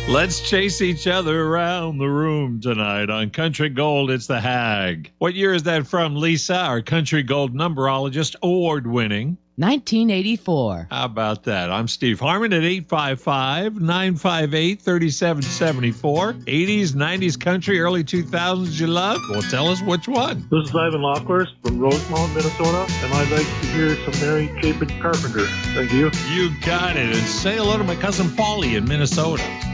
Let's chase each other around the room tonight on Country Gold. It's the Hag. What year is that from, Lisa? Our Country Gold numberologist, award-winning. 1984. How about that? I'm Steve Harmon at 855-958-3774. 80s, 90s country, early 2000s you love? Well, tell us which one. This is Ivan Lockhorst from Rosemount, Minnesota, and I'd like to hear some Mary Chapin Carpenter. Thank you. You got it. And say hello to my cousin Paulie in Minnesota.